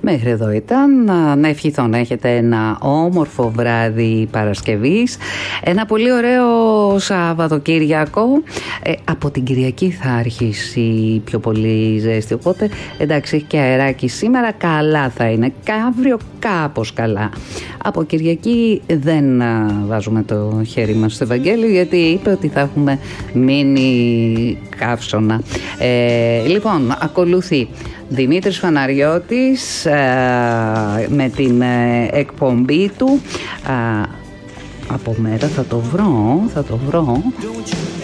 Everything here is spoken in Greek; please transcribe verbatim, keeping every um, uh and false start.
Μέχρι εδώ ήταν. Να ευχηθώ να έχετε ένα όμορφο βράδυ Παρασκευής, ένα πολύ ωραίο Σαββατοκύριακο. ε, από την Κυριακή θα αρχίσει πιο πολύ ζέστη, οπότε εντάξει, έχει και αεράκι σήμερα, καλά θα είναι, και αύριο κάπως καλά. Από Κυριακή δεν α, βάζουμε το χέρι μας στο Ευαγγέλιο, γιατί είπε ότι θα έχουμε μείνει καύσωνα. ε, λοιπόν, ακολουθεί Δημήτρης Φαναριώτης ε, με την ε, εκπομπή του. ε, από μέρα θα το βρω, θα το βρω